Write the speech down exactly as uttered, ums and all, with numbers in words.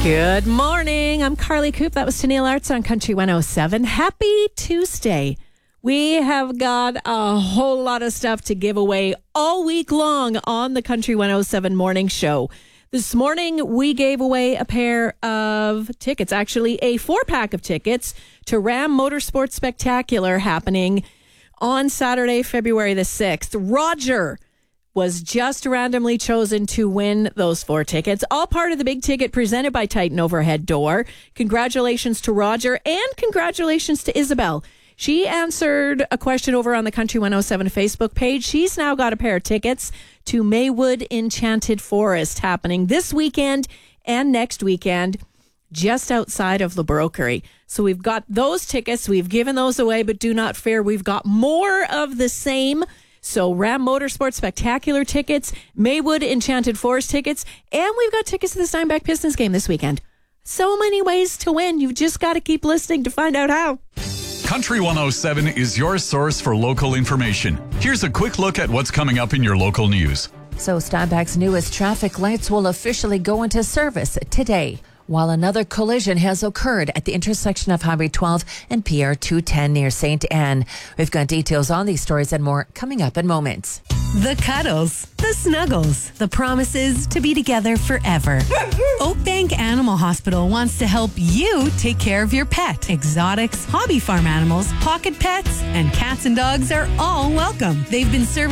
Good morning. I'm Carly Coop. That was Tennille Arts on Country one oh seven. Happy Tuesday. We have got a whole lot of stuff to give away all week long on the Country one oh seven morning show. This morning, we gave away a pair of tickets, actually a four-pack of tickets to Ram Motorsports Spectacular happening on Saturday, February the sixth. Roger was just randomly chosen to win those four tickets, all part of the big ticket presented by Titan Overhead Door. Congratulations to Roger and congratulations to Isabel. She answered a question over on the Country one oh seven Facebook page. She's now got a pair of tickets to Maywood Enchanted Forest happening this weekend and next weekend just outside of the Brokery. So we've got those tickets. We've given those away, but do not fear. We've got more of the same. So Ram Motorsports Spectacular tickets, Maywood Enchanted Forest tickets, and we've got tickets to the Steinbach Pistons game this weekend. So many ways to win. You've just got to keep listening to find out how. Country one oh seven is your source for local information. Here's a quick look at what's coming up in your local news. So Steinbach's newest traffic lights will officially go into service today, while another collision has occurred at the intersection of Highway twelve and P R two ten near Saint Anne. We've got details on these stories and more coming up in moments. The cuddles, the snuggles, the promises to be together forever. Oakbank Animal Hospital wants to help you take care of your pet. Exotics, hobby farm animals, pocket pets, and cats and dogs are all welcome. They've been serving